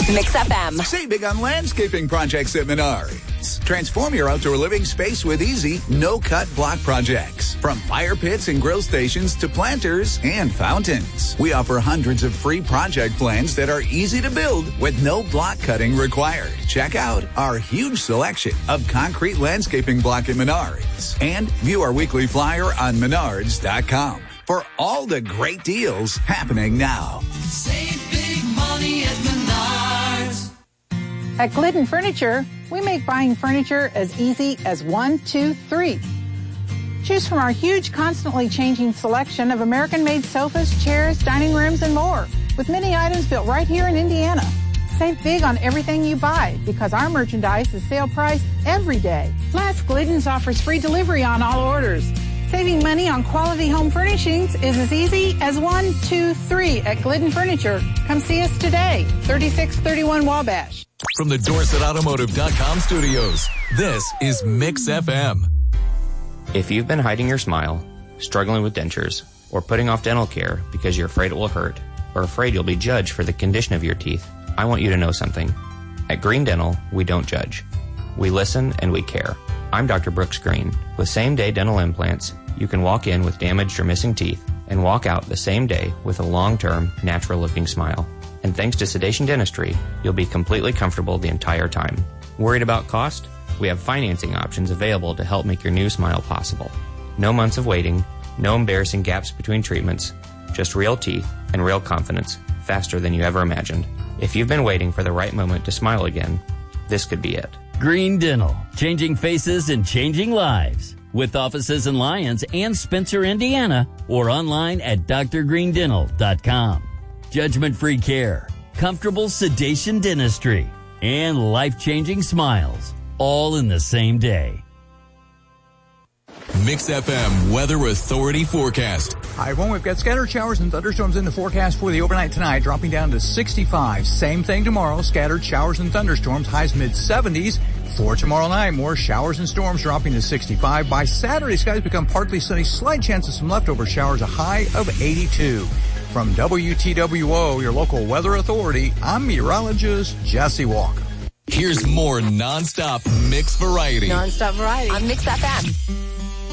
Mix FM. Save big on landscaping projects at Menards. Transform your outdoor living space with easy, no-cut block projects. From fire pits and grill stations to planters and fountains. We offer hundreds of free project plans that are easy to build with no block cutting required. Check out our huge selection of concrete landscaping block at Menards. And view our weekly flyer on Menards.com for all the great deals happening now. Save big money at Menards. At Glidden Furniture, we make buying furniture as easy as 1, 2, 3. Choose from our huge, constantly changing selection of American-made sofas, chairs, dining rooms, and more, with many items built right here in Indiana. Save big on everything you buy because our merchandise is sale price every day. Plus, Glidden's offers free delivery on all orders. Saving money on quality home furnishings is as easy as 1, 2, 3 at Glidden Furniture. Come see us today, 3631 Wabash. From the DorsetAutomotive.com studios, this is Mix FM. If you've been hiding your smile, struggling with dentures, or putting off dental care because you're afraid it will hurt, or afraid you'll be judged for the condition of your teeth, I want you to know something. At Green Dental, we don't judge. We listen and we care. I'm Dr. Brooks Green. With same-day dental implants, you can walk in with damaged or missing teeth and walk out the same day with a long-term, natural-looking smile. And thanks to Sedation Dentistry, you'll be completely comfortable the entire time. Worried about cost? We have financing options available to help make your new smile possible. No months of waiting, no embarrassing gaps between treatments, just real teeth and real confidence, faster than you ever imagined. If you've been waiting for the right moment to smile again, this could be it. Green Dental, changing faces and changing lives. With offices in Lyons and Spencer, Indiana, or online at drgreendental.com. Judgment-free care, comfortable sedation dentistry, and life-changing smiles, all in the same day. Mix FM Weather Authority forecast. Hi, everyone. We've got scattered showers and thunderstorms in the forecast for the overnight tonight, dropping down to 65. Same thing tomorrow. Scattered showers and thunderstorms, highs mid-70s. For tomorrow night, more showers and storms dropping to 65. By Saturday, skies become partly sunny. Slight chance of some leftover showers, a high of 82. From WTWO, your local weather authority, I'm meteorologist Jesse Walker. Here's more nonstop mix variety. Nonstop variety on Mix FM.